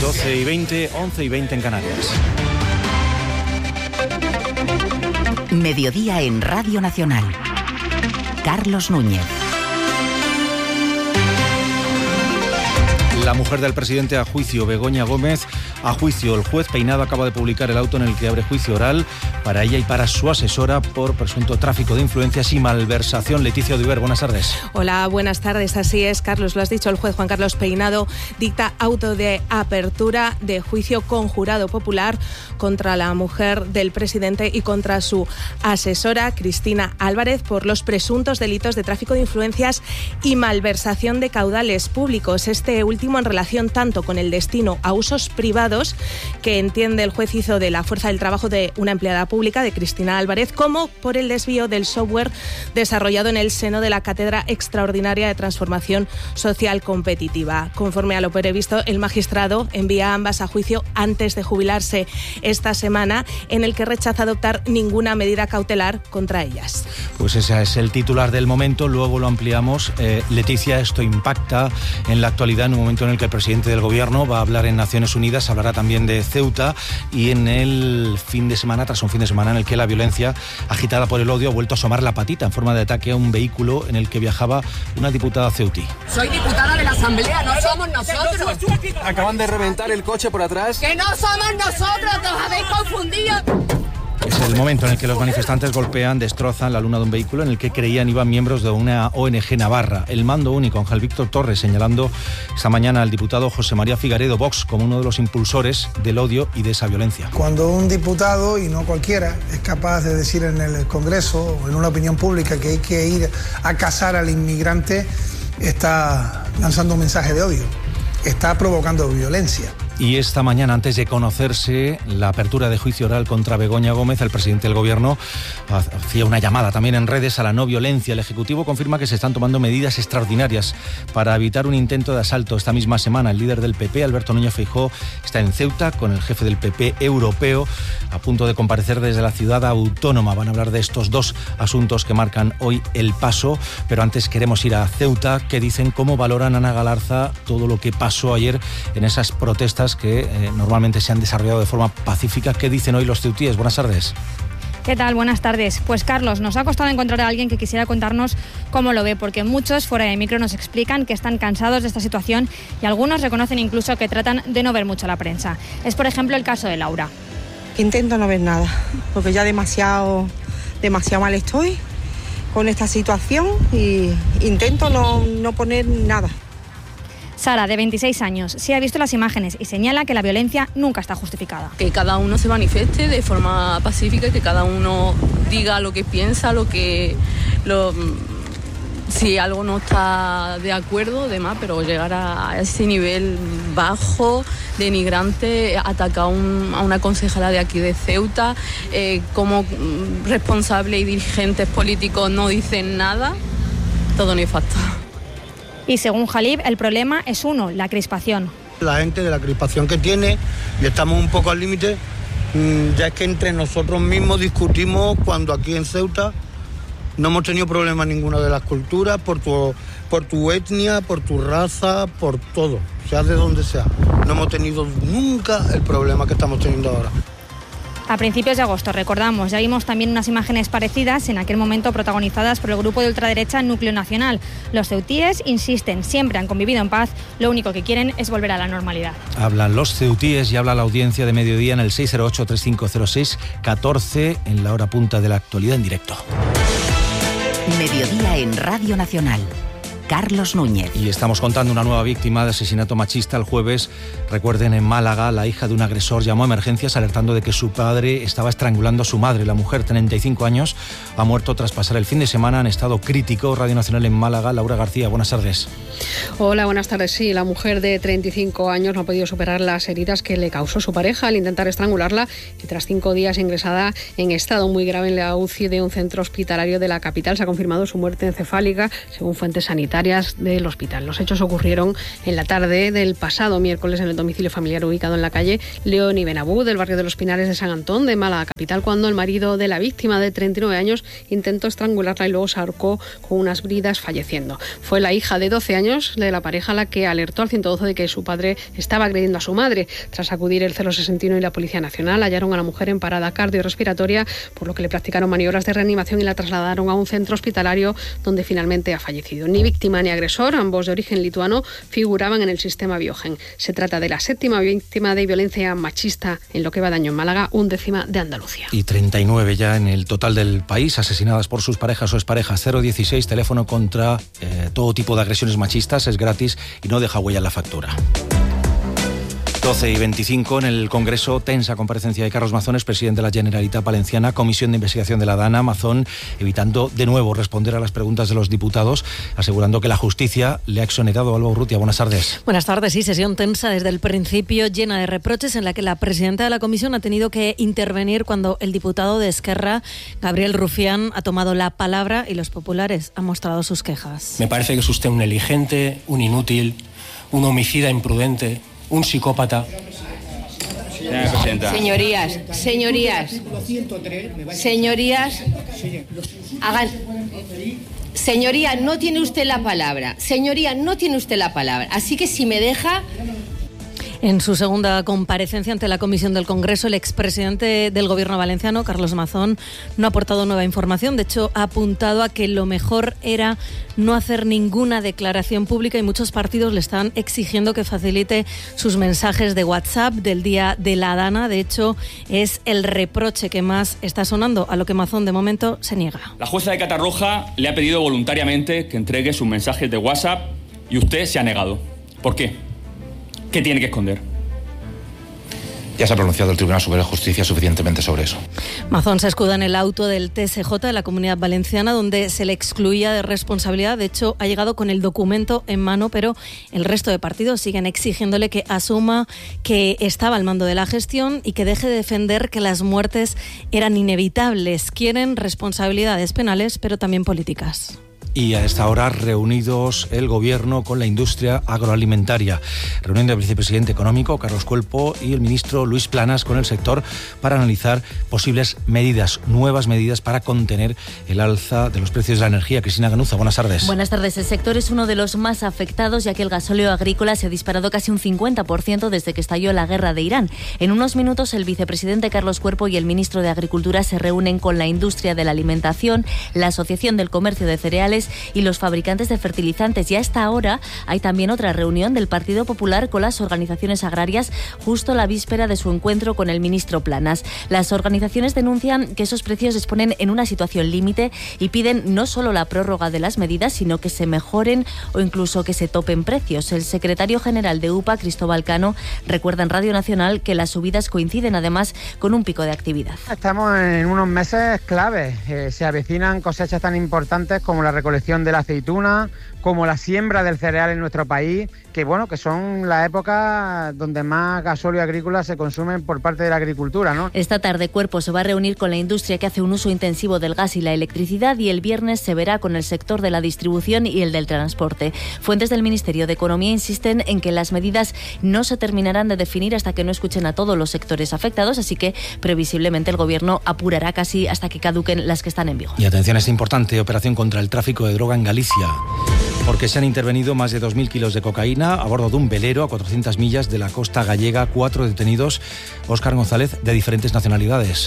12:20, 11:20 en Canarias. Mediodía en Radio Nacional. Carlos Núñez. La mujer del presidente a juicio, Begoña Gómez, a juicio. El juez Peinado acaba de publicar el auto en el que abre juicio oral para ella y para su asesora por presunto tráfico de influencias y malversación. Leticia Odiver, buenas tardes. Hola, buenas tardes. Así es, Carlos, lo has dicho, el juez Juan Carlos Peinado dicta auto de apertura de juicio con jurado popular contra la mujer del presidente y contra su asesora, Cristina Álvarez, por los presuntos delitos de tráfico de influencias y malversación de caudales públicos. Este último en relación tanto con el destino a usos privados que entiende el juez hizo de la fuerza del trabajo de una empleada pública, de Cristina Álvarez, como por el desvío del software desarrollado en el seno de la Cátedra Extraordinaria de Transformación Social Competitiva. Conforme a lo previsto, el magistrado envía a ambas a juicio antes de jubilarse esta semana, en el que rechaza adoptar ninguna medida cautelar contra ellas. Pues ese es el titular del momento, luego lo ampliamos. Leticia, esto impacta en la actualidad, en un momento en el que el presidente del gobierno va a hablar en Naciones Unidas, hablará también de Ceuta, y en el fin de semana, tras un fin de semana en el que la violencia agitada por el odio ha vuelto a asomar la patita en forma de ataque a un vehículo en el que viajaba una diputada ceutí. Soy diputada de la Asamblea, no somos nosotros. Acaban de reventar el coche por atrás. ¡Que no somos nosotros! ¡Os habéis confundido! Es el momento en el que los manifestantes golpean, destrozan la luna de un vehículo en el que creían iban miembros de una ONG navarra. El mando único, Ángel Víctor Torres, señalando esta mañana al diputado José María Figaredo, Vox, como uno de los impulsores del odio y de esa violencia. Cuando un diputado, y no cualquiera, es capaz de decir en el Congreso o en una opinión pública que hay que ir a cazar al inmigrante, está lanzando un mensaje de odio, está provocando violencia. Y esta mañana, antes de conocerse la apertura de juicio oral contra Begoña Gómez, el presidente del gobierno hacía una llamada también en redes a la no violencia. El Ejecutivo confirma que se están tomando medidas extraordinarias para evitar un intento de asalto. Esta misma semana, el líder del PP, Alberto Núñez Feijóo, está en Ceuta con el jefe del PP europeo, a punto de comparecer desde la ciudad autónoma. Van a hablar de estos dos asuntos que marcan hoy el paso, pero antes queremos ir a Ceuta. ¿Qué dicen? ¿Cómo valoran, Ana Galarza, todo lo que pasó ayer en esas protestas que normalmente se han desarrollado de forma pacífica? ¿Qué dicen hoy los ceutíes? Buenas tardes. ¿Qué tal? Buenas tardes. Pues Carlos, nos ha costado encontrar a alguien que quisiera contarnos cómo lo ve, porque muchos fuera de micro nos explican que están cansados de esta situación y algunos reconocen incluso que tratan de no ver mucho la prensa. Es, por ejemplo, el caso de Laura. Intento no ver nada, porque ya demasiado mal estoy con esta situación y intento no poner nada. Sara, de 26 años, sí ha visto las imágenes y señala que la violencia nunca está justificada. Que cada uno se manifieste de forma pacífica, que cada uno diga lo que piensa, si algo no está de acuerdo, demás, pero llegar a ese nivel bajo, denigrante, atacar a una concejala de aquí de Ceuta, como responsable y dirigentes políticos no dicen nada, todo nefasto. Y según Jalib, el problema es uno, la crispación. La gente de la crispación que tiene, y estamos un poco al límite, ya es que entre nosotros mismos discutimos cuando aquí en Ceuta no hemos tenido problema ninguna de las culturas, por tu etnia, por tu raza, por todo, sea de donde sea. No hemos tenido nunca el problema que estamos teniendo ahora. A principios de agosto, recordamos, ya vimos también unas imágenes parecidas, en aquel momento protagonizadas por el grupo de ultraderecha Núcleo Nacional. Los ceutíes insisten, siempre han convivido en paz, lo único que quieren es volver a la normalidad. Hablan los ceutíes y habla la audiencia de mediodía en el 608-3506-14, en la hora punta de la actualidad en directo. Mediodía en Radio Nacional. Carlos Núñez. Y estamos contando una nueva víctima de asesinato machista el jueves. Recuerden, en Málaga, la hija de un agresor llamó a emergencias alertando de que su padre estaba estrangulando a su madre. La mujer, 35 años, ha muerto tras pasar el fin de semana en estado crítico. Radio Nacional en Málaga, Laura García, buenas tardes. Hola, buenas tardes. Sí, la mujer de 35 años no ha podido superar las heridas que le causó su pareja al intentar estrangularla y tras 5 días ingresada en estado muy grave en la UCI de un centro hospitalario de la capital. Se ha confirmado su muerte encefálica, según fuentes sanitarias. sanitarias del hospital. Los hechos ocurrieron en la tarde del pasado miércoles en el domicilio familiar ubicado en la calle León y Benabú del barrio de Los Pinares de San Antón de Málaga capital, cuando el marido de la víctima de 39 años intentó estrangularla y luego se ahorcó con unas bridas, falleciendo. Fue la hija de 12 años de la pareja la que alertó al 112 de que su padre estaba agrediendo a su madre. Tras acudir el 061 y la Policía Nacional, hallaron a la mujer en parada cardiorrespiratoria, por lo que le practicaron maniobras de reanimación y la trasladaron a un centro hospitalario donde finalmente ha fallecido. Ni víctima ni agresor, ambos de origen lituano, figuraban en el sistema Biogen. Se trata de la 7ª víctima de violencia machista en lo que va de año en Málaga, 11ª de Andalucía. Y 39 ya en el total del país asesinadas por sus parejas o exparejas. 016, teléfono contra todo tipo de agresiones machistas, es gratis y no deja huella en la factura. 12:25 en el Congreso, tensa comparecencia de Carlos Mazón, presidente de la Generalitat Valenciana, comisión de investigación de la DANA. Mazón evitando de nuevo responder a las preguntas de los diputados, asegurando que la justicia le ha exonerado. Alba Urrutia, buenas tardes. Buenas tardes, sí, sesión tensa desde el principio, llena de reproches, en la que la presidenta de la comisión ha tenido que intervenir cuando el diputado de Esquerra, Gabriel Rufián, ha tomado la palabra y los populares han mostrado sus quejas. Me parece que es usted un negligente, un inútil, un homicida imprudente, un psicópata. Señorías, hagan... Señoría, no tiene usted la palabra. Así que si me deja... En su segunda comparecencia ante la Comisión del Congreso, el expresidente del Gobierno valenciano, Carlos Mazón, no ha aportado nueva información. De hecho, ha apuntado a que lo mejor era no hacer ninguna declaración pública y muchos partidos le están exigiendo que facilite sus mensajes de WhatsApp del día de la DANA. De hecho, es el reproche que más está sonando, a lo que Mazón de momento se niega. La jueza de Catarroja le ha pedido voluntariamente que entregue sus mensajes de WhatsApp y usted se ha negado. ¿Por qué? ¿Qué tiene que esconder? Ya se ha pronunciado el Tribunal Superior de Justicia suficientemente sobre eso. Mazón se escuda en el auto del TSJ de la Comunidad Valenciana, donde se le excluía de responsabilidad. De hecho, ha llegado con el documento en mano, pero el resto de partidos siguen exigiéndole que asuma que estaba al mando de la gestión y que deje de defender que las muertes eran inevitables. Quieren responsabilidades penales, pero también políticas. Y a esta hora reunidos el Gobierno con la industria agroalimentaria. Reunión del vicepresidente económico, Carlos Cuerpo, y el ministro Luis Planas con el sector para analizar posibles medidas, nuevas medidas para contener el alza de los precios de la energía. Cristina Ganuza, buenas tardes. Buenas tardes. El sector es uno de los más afectados, ya que el gasóleo agrícola se ha disparado casi un 50% desde que estalló la guerra de Irán. En unos minutos, el vicepresidente Carlos Cuerpo y el ministro de Agricultura se reúnen con la industria de la alimentación, la Asociación del Comercio de Cereales y los fabricantes de fertilizantes. Y a esta hora hay también otra reunión del Partido Popular con las organizaciones agrarias justo a la víspera de su encuentro con el ministro Planas. Las organizaciones denuncian que esos precios les ponen en una situación límite y piden no solo la prórroga de las medidas, sino que se mejoren o incluso que se topen precios. El secretario general de UPA, Cristóbal Cano, recuerda en Radio Nacional que las subidas coinciden además con un pico de actividad. Estamos en unos meses claves. Se avecinan cosechas tan importantes como la recolección de la aceituna, como la siembra del cereal en nuestro país, que son la época donde más gasóleo agrícola se consumen por parte de la agricultura, ¿no? Esta tarde Cuerpo se va a reunir con la industria que hace un uso intensivo del gas y la electricidad, y el viernes se verá con el sector de la distribución y el del transporte. Fuentes del Ministerio de Economía insisten en que las medidas no se terminarán de definir hasta que no escuchen a todos los sectores afectados, así que previsiblemente el Gobierno apurará casi hasta que caduquen las que están en vigor. Y atención a esta importante operación contra el tráfico de droga en Galicia, porque se han intervenido más de 2.000 kilos de cocaína a bordo de un velero a 400 millas de la costa gallega. 4 detenidos, Óscar González, de diferentes nacionalidades.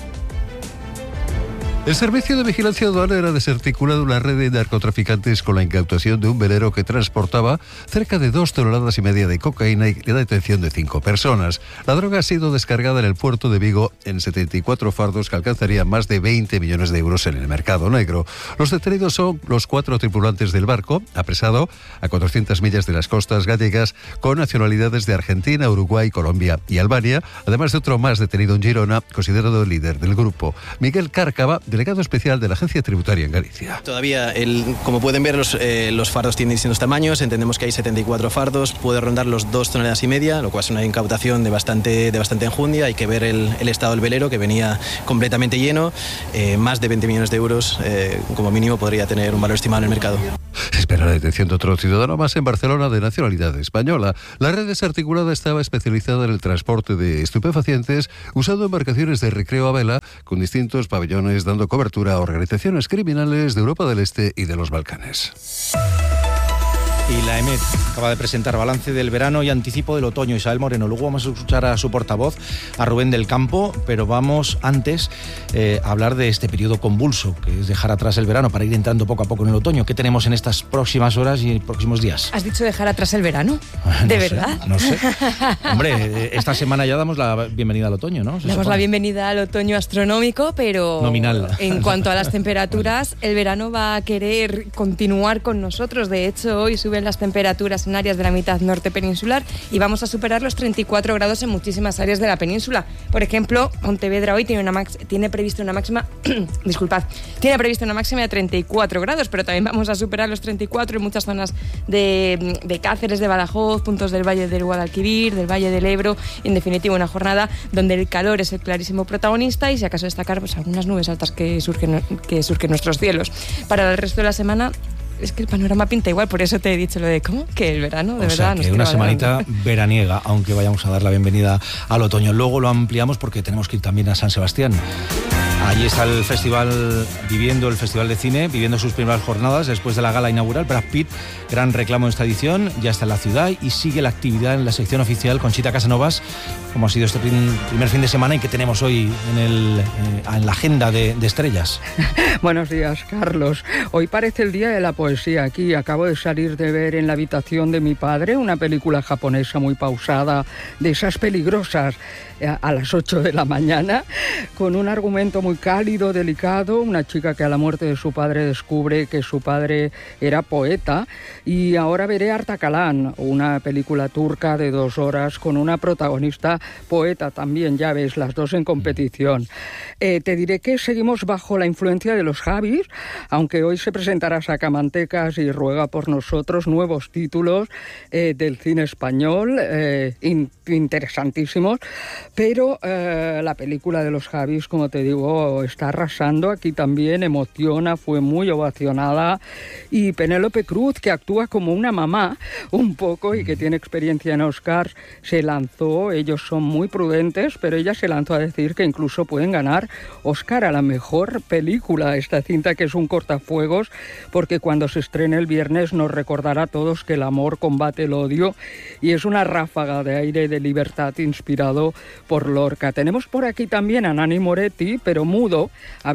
El Servicio de Vigilancia Aduanera ha desarticulado una red de narcotraficantes con la incautación de un velero que transportaba cerca de 2,5 toneladas de cocaína y la detención de 5 personas. La droga ha sido descargada en el puerto de Vigo en 74 fardos que alcanzarían más de 20 millones de euros en el mercado negro. Los detenidos son los 4 tripulantes del barco, apresado a 400 millas de las costas gallegas, con nacionalidades de Argentina, Uruguay, Colombia y Albania, además de otro más detenido en Girona, considerado el líder del grupo. Miguel Cárcava, delegado especial de la Agencia Tributaria en Galicia. Todavía, como pueden ver, los fardos tienen distintos tamaños. Entendemos que hay 74 fardos, puede rondar los 2,5 toneladas, lo cual es una incautación de bastante enjundia. Hay que ver el estado del velero, que venía completamente lleno. Más de 20 millones de euros, como mínimo, podría tener un valor estimado en el mercado. Se espera la detención de otro ciudadano más en Barcelona de nacionalidad española. La red desarticulada estaba especializada en el transporte de estupefacientes usando embarcaciones de recreo a vela con distintos pabellones dando cobertura a organizaciones criminales de Europa del Este y de los Balcanes. Y la EMET acaba de presentar balance del verano y anticipo del otoño. Isabel Moreno, luego vamos a escuchar a su portavoz, a Rubén del Campo, pero vamos antes a hablar de este periodo convulso, que es dejar atrás el verano para ir entrando poco a poco en el otoño. ¿Qué tenemos en estas próximas horas y próximos días? ¿Has dicho dejar atrás el verano? ¿De verdad? No sé. Hombre, esta semana ya damos la bienvenida al otoño, ¿no? Damos la bienvenida al otoño astronómico, pero nominal. En cuanto a las temperaturas, el verano va a querer continuar con nosotros. De hecho, hoy suben las temperaturas en áreas de la mitad norte peninsular y vamos a superar los 34 grados en muchísimas áreas de la península. Por ejemplo, Pontevedra hoy tiene previsto una máxima de 34 grados, pero también vamos a superar los 34 en muchas zonas de Cáceres, de Badajoz, puntos del Valle del Guadalquivir, del Valle del Ebro. En definitiva, una jornada donde el calor es el clarísimo protagonista y, si acaso destacar, pues algunas nubes altas que surgen en nuestros cielos. Para el resto de la semana, es que el panorama pinta igual, por eso te he dicho lo de ¿cómo? Que el verano, de verdad. Que una semanita veraniega, aunque vayamos a dar la bienvenida al otoño. Luego lo ampliamos porque tenemos que ir también a San Sebastián. Allí está el Festival de Cine, viviendo sus primeras jornadas después de la gala inaugural. Brad Pitt, gran reclamo de esta edición, ya está en la ciudad y sigue la actividad en la sección oficial. Conchita Casanovas, como ha sido este primer fin de semana y que tenemos hoy en la agenda de estrellas. Buenos días, Carlos. Hoy parece el día de la poesía aquí. Acabo de salir de ver En la habitación de mi padre, una película japonesa muy pausada, de esas peligrosas, a las 8 de la mañana, con un argumento muy cálido, delicado. Una chica que a la muerte de su padre descubre que su padre era poeta. Y ahora veré Artakalán, una película turca de 2 horas con una protagonista poeta también, ya ves, las dos en competición. Te diré que seguimos bajo la influencia de los Javis, aunque hoy se presentará Sacamantecas y ruega por nosotros nuevos títulos del cine español, interesantísimos. Pero la película de los Javis, como te digo, está arrasando aquí también, emociona, fue muy ovacionada. Y Penélope Cruz, que actúa como una mamá un poco y que tiene experiencia en Oscars, se lanzó. Ellos son muy prudentes, pero ella se lanzó a decir que incluso pueden ganar Oscar a la mejor película. Esta cinta, que es un cortafuegos, porque cuando se estrene el viernes nos recordará a todos que el amor combate el odio, y es una ráfaga de aire y de libertad inspirado por Lorca. Tenemos por aquí también a Nani Moretti, pero mudo, ha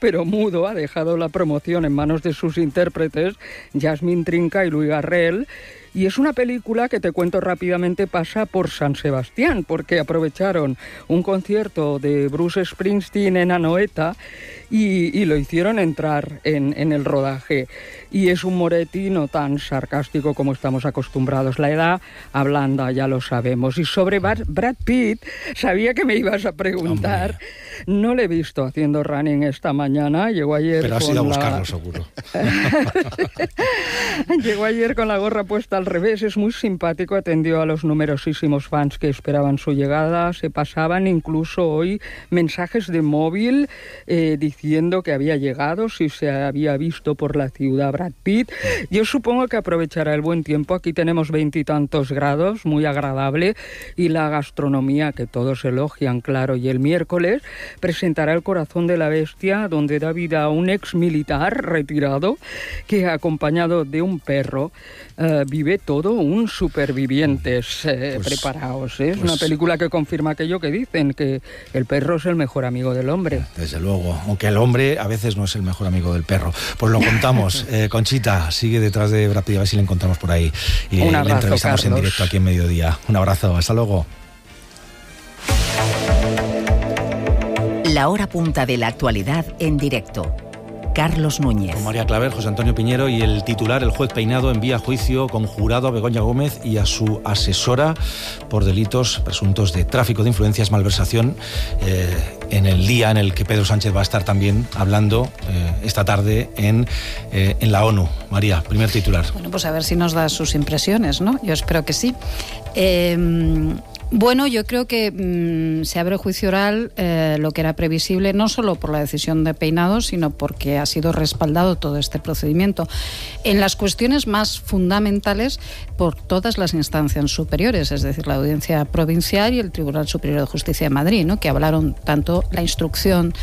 dejado la promoción en manos de sus intérpretes, Yasmín Trinca y Luis Garrel. Y es una película que, te cuento rápidamente, pasa por San Sebastián, porque aprovecharon un concierto de Bruce Springsteen en Anoeta y lo hicieron entrar en el rodaje. Y es un Moretti no tan sarcástico como estamos acostumbrados. La edad ablanda, ya lo sabemos. Y sobre Brad Pitt, sabía que me ibas a preguntar. Hombre. No le he visto haciendo running esta mañana. Llegó ayer. Pero has ido a buscarlo, seguro. Llegó ayer con la gorra puesta al revés. Es muy simpático. Atendió a los numerosísimos fans que esperaban su llegada. Se pasaban incluso hoy mensajes de móvil diciendo que había llegado, si se había visto por la ciudad Brad Pitt. Yo supongo que aprovechará el buen tiempo. Aquí tenemos 20 y tantos grados, muy agradable, y la gastronomía que todos elogian, claro. Y el miércoles presentará El corazón de la bestia, donde da vida a un ex militar retirado que, acompañado de un perro, vive todo un supervivientes. Preparaos, es una película que confirma aquello que dicen, que el perro es el mejor amigo del hombre. Desde luego, aunque el hombre a veces no es el mejor amigo del perro. Pues lo contamos. Conchita sigue detrás de Brad Pitt, a ver si le encontramos por ahí y un abrazo, le entrevistamos, Carlos, en directo aquí en Mediodía. Un abrazo, hasta luego. La hora punta de la actualidad en directo. Carlos Núñez. Con María Claver, José Antonio Piñero y el titular: el juez Peinado envía a juicio conjurado a Begoña Gómez y a su asesora por delitos presuntos de tráfico de influencias, malversación, en el día en el que Pedro Sánchez va a estar también hablando esta tarde en la ONU. María, primer titular. Bueno, pues a ver si nos da sus impresiones, ¿no? Yo espero que sí. Bueno, yo creo que se abre juicio oral, lo que era previsible, no solo por la decisión de Peinado, sino porque ha sido respaldado todo este procedimiento en las cuestiones más fundamentales por todas las instancias superiores, es decir, la Audiencia Provincial y el Tribunal Superior de Justicia de Madrid, ¿no?, que hablaron tanto la instrucción